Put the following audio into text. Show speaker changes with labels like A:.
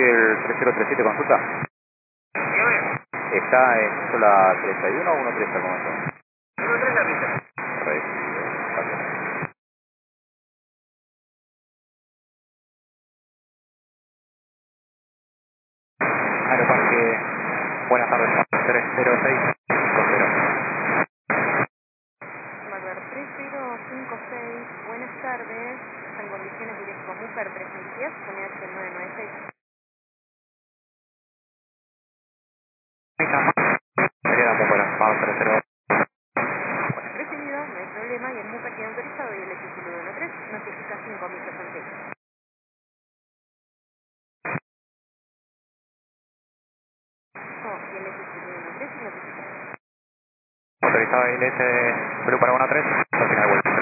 A: el 3037, consulta.
B: Dígame.
A: Está en sola 31 o 13 al momento.
B: 1-3 la pista.
A: Recibido. Gracias. Aeroparque, buenas tardes, 30650.
C: Malver 3056, buenas tardes. Está en condiciones directo Mujer 310, con H996.
A: Me queda muy buena, vamos 30.
C: Recibido, no hay problema, y el Mujer tiene autorizado y el X113 notifica 5 metros antes. Y el X113 notifica.
A: Autorizado ILS Blue para 13, al final vuelvo.